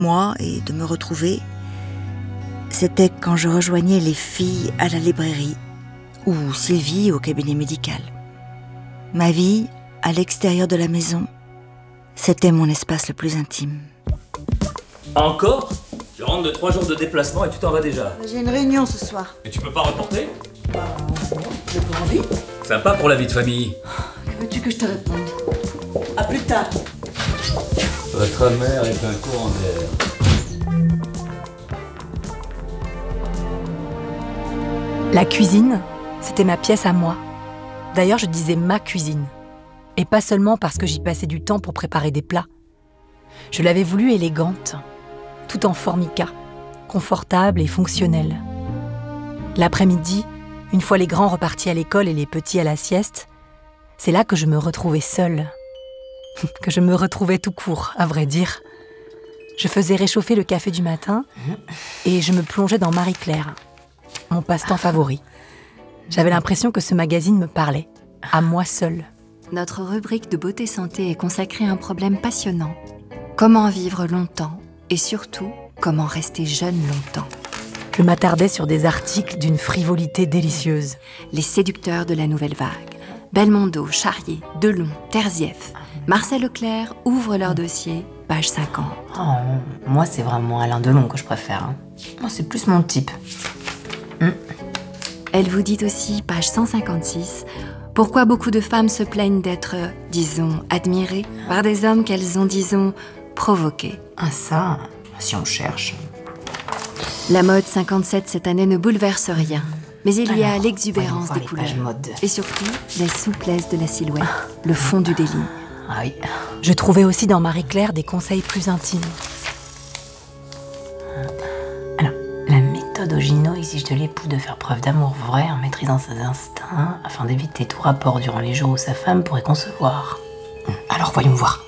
moi et de me retrouver, c'était quand je rejoignais les filles à la librairie ou Sylvie au cabinet médical. Ma vie, à l'extérieur de la maison, c'était mon espace le plus intime. Encore ? Je rentre de 3 jours de déplacement et tu t'en vas déjà. J'ai une réunion ce soir. Et tu peux pas reporter ? J'ai pas envie. Sympa pour la vie de famille. Que veux-tu que je te réponde ? À plus tard. Votre mère est un courant d'air. La cuisine, c'était ma pièce à moi. D'ailleurs, je disais ma cuisine. Et pas seulement parce que j'y passais du temps pour préparer des plats. Je l'avais voulue élégante, tout en formica, confortable et fonctionnelle. L'après-midi, une fois les grands repartis à l'école et les petits à la sieste, c'est là que je me retrouvais seule. Que je me retrouvais tout court, à vrai dire. Je faisais réchauffer le café du matin et je me plongeais dans Marie-Claire, mon passe-temps favori. J'avais l'impression que ce magazine me parlait, à moi seule. Notre rubrique de beauté santé est consacrée à un problème passionnant. Comment vivre longtemps et surtout, comment rester jeune longtemps. Je m'attardais sur des articles d'une frivolité délicieuse. Les séducteurs de la nouvelle vague. Belmondo, Charrier, Delon, Terzieff, Marcel Leclerc ouvrent leur dossier, page 50. Oh, moi, c'est vraiment Alain Delon que je préfère. Moi, c'est plus mon type. Elle vous dit aussi, page 156, pourquoi beaucoup de femmes se plaignent d'être, disons, admirées par des hommes qu'elles ont, disons, provoqués. Ah ça, si on cherche. La mode 57 cette année ne bouleverse rien. Mais il y a l'exubérance des couleurs. Et surtout, la souplesse de la silhouette, le fond du délit. Ah oui. Je trouvais aussi dans Marie-Claire des conseils plus intimes. Alors, la méthode Ogino exige de l'époux de faire preuve d'amour vrai en maîtrisant ses instincts afin d'éviter tout rapport durant les jours où sa femme pourrait concevoir. Alors, voyons voir.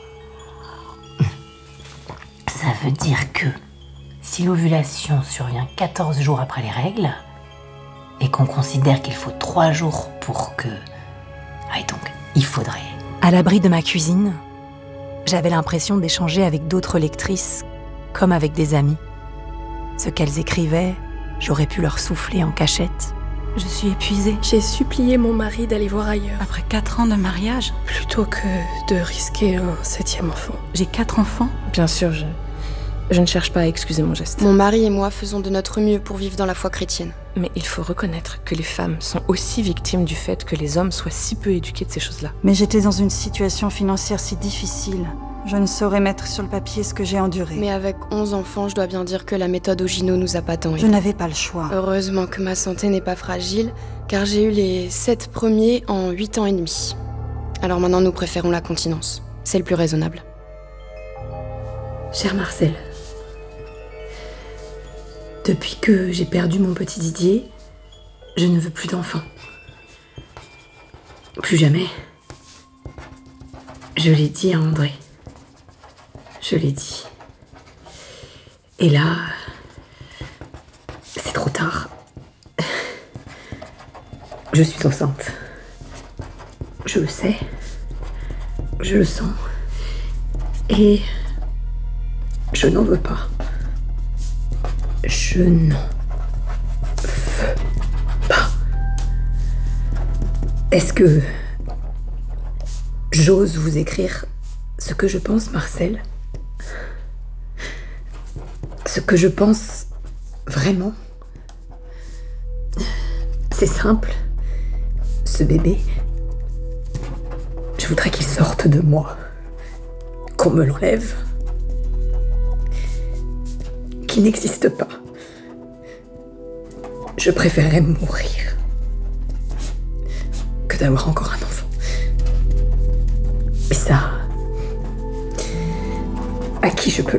Ça veut dire que si l'ovulation survient 14 jours après les règles, et qu'on considère qu'il faut 3 jours pour que... Ah, et donc, il faudrait... À l'abri de ma cuisine, j'avais l'impression d'échanger avec d'autres lectrices, comme avec des amies. Ce qu'elles écrivaient, j'aurais pu leur souffler en cachette. Je suis épuisée. J'ai supplié mon mari d'aller voir ailleurs. Après 4 ans de mariage, Plutôt que de risquer un 7e enfant. j'ai 4 enfants. Bien sûr, je ne cherche pas à excuser mon geste. Mon mari et moi faisons de notre mieux pour vivre dans la foi chrétienne. Mais il faut reconnaître que les femmes sont aussi victimes du fait que les hommes soient si peu éduqués de ces choses-là. Mais j'étais dans une situation financière si difficile. Je ne saurais mettre sur le papier ce que j'ai enduré. Mais avec 11 enfants, je dois bien dire que la méthode Ogino nous a pas tant Je aidés. n'avais pas le choix. Heureusement que ma santé n'est pas fragile, car j'ai eu les 7 premiers en 8 ans et demi. Alors maintenant, nous préférons la continence. C'est le plus raisonnable. Cher Marcel, depuis que j'ai perdu mon petit Didier, je ne veux plus d'enfants. Plus jamais. Je l'ai dit à André. Je l'ai dit. Et là, c'est trop tard. Je suis enceinte. Je le sais. Je le sens. Et je n'en veux pas. Je n'en veux pas. Est-ce que j'ose vous écrire ce que je pense, Marcel? Ce que je pense vraiment? C'est simple. Ce bébé, je voudrais qu'il sorte de moi. Qu'on me l'enlève. Qu'il n'existe pas. Je préférerais mourir que d'avoir encore un enfant. Et ça, à qui je peux le dire ?